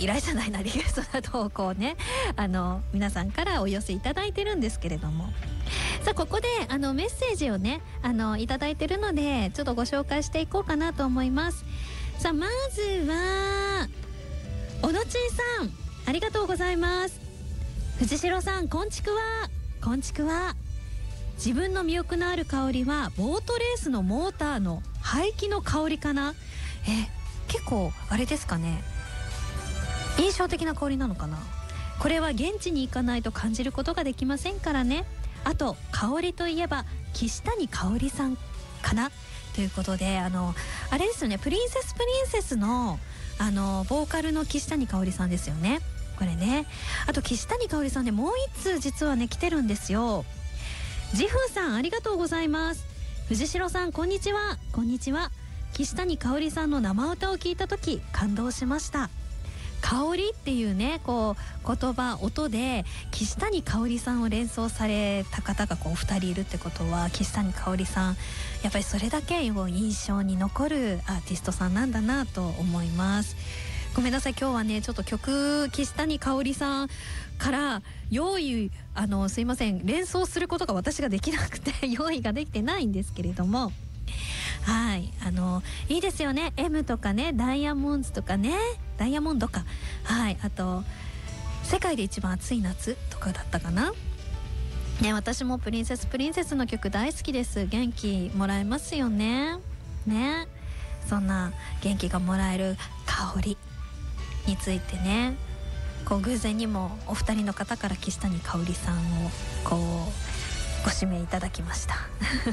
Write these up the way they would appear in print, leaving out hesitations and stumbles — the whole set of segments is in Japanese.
依頼じゃないな、リクエストなどをこうね皆さんからお寄せいただいてるんですけれども、さあここでメッセージをねいただいてるのでちょっとご紹介していこうかなと思います。さあまずはおのちんさん、ありがとうございます。藤代さん、こんちくわ。こんちくわ。自分の魅力のある香りはボートレースのモーターの排気の香りかな。結構あれですかね、印象的な香りなのかな。これは現地に行かないと感じることができませんからね。あと香りといえば岸谷香織さんかなということで、あれですよね、プリンセスのボーカルの岸谷香織さんですよね、これね。あと岸谷香織さんでもう一通実はね来てるんですよ。ジフーさん、ありがとうございます。藤代さん、こんにちは。こんにちは。岸谷香織さんの生歌を聞いた時感動しました。香りっていうねこう言葉音で岸谷香織さんを連想された方がこう2人いるってことは、岸谷香織さんやっぱりそれだけ印象に残るアーティストさんなんだなと思います。ごめんなさい、今日はねちょっと曲岸谷香織さんから用意すいません、連想することが私ができなくて用意ができてないんですけれども、はいいいですよね。 M とかね、ダイヤモンドとかね、ダイヤモンドか、はい、あと世界で一番暑い夏とかだったかなね。私もプリンセスの曲大好きです。元気もらえますよね。ね、そんな元気がもらえる香りについてね、こう偶然にもお二人の方から岸谷香織さんをこうご指名いただきました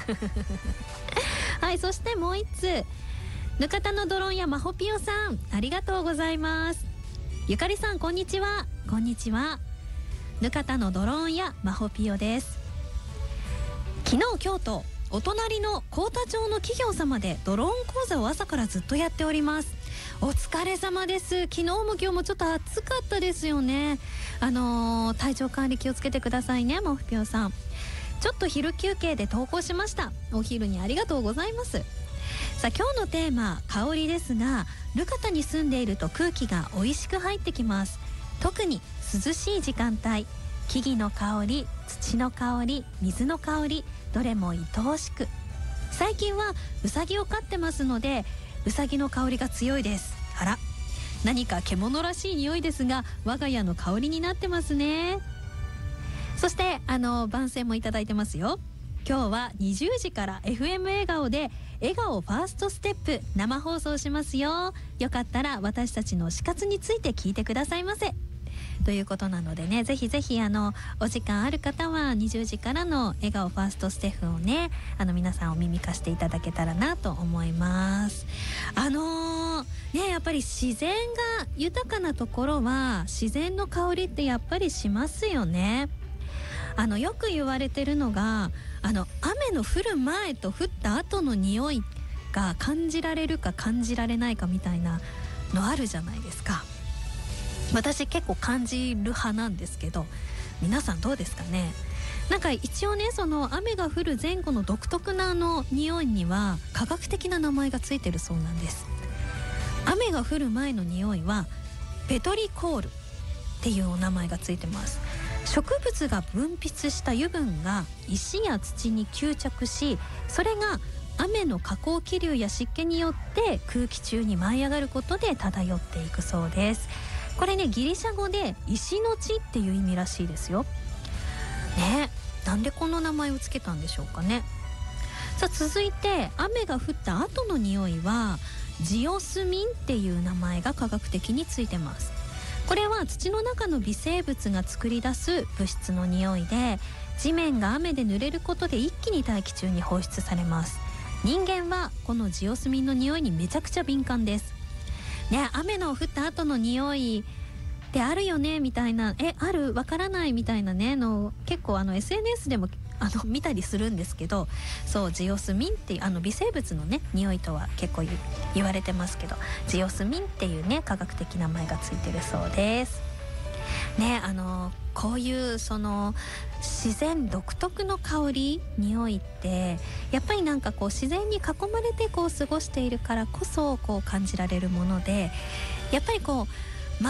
はい、そしてもう一つ、ぬかたのドローンやまほぴよさん、ありがとうございます。ゆかりさん、こんにちは。こんにちは。ぬかたのドローンやまほぴよです。昨日今日とお隣の幸田町の企業様でドローン講座を朝からずっとやっております。お疲れ様です。昨日も今日もちょっと暑かったですよね。体調管理気をつけてくださいね、まほぴよさん。ちょっと昼休憩で投稿しました。お昼にありがとうございます。さあ今日のテーマ香りですが、ルカタに住んでいると空気が美味しく入ってきます。特に涼しい時間帯、木々の香り、土の香り、水の香り、どれも愛おしく。最近はウサギを飼ってますのでウサギの香りが強いです。あら、何か獣らしい匂いですが我が家の香りになってますね。そして番宣もいただいてますよ。今日は20時から FM 笑顔で笑顔ファーストステップ生放送しますよ。よかったら私たちの推し活について聞いてくださいませということなのでね、ぜひぜひお時間ある方は20時からの笑顔ファーストステップをね皆さんお耳貸していただけたらなと思います。やっぱり自然が豊かなところは自然の香りってやっぱりしますよね。よく言われてるのが雨の降る前と降った後の匂いが感じられるか感じられないかみたいなのあるじゃないですか。私結構感じる派なんですけど、皆さんどうですかね。なんか一応ね、その雨が降る前後の独特な匂いには科学的な名前がついてるそうなんです。雨が降る前の匂いはペトリコールっていうお名前がついてます。植物が分泌した油分が石や土に吸着し、それが雨の下降気流や湿気によって空気中に舞い上がることで漂っていくそうです。これね、ギリシャ語で石の地っていう意味らしいですよね。なんでこの名前をつけたんでしょうかね。さあ続いて、雨が降った後の匂いはジオスミンっていう名前が科学的についてます。これは土の中の微生物が作り出す物質の匂いで、地面が雨で濡れることで一気に大気中に放出されます。人間はこのジオスミンの匂いにめちゃくちゃ敏感ですね。雨の降った後の匂いってあるよねみたいな、あるわからないみたいなねの結構SNS でも見たりするんですけど、そうジオスミンっていう微生物のね匂いとは結構言われてますけど、ジオスミンっていうね科学的名前がついてるそうですね。こういうその自然独特の香り、匂いってやっぱりなんかこう自然に囲まれてこう過ごしているからこそこう感じられるもので、やっぱりこう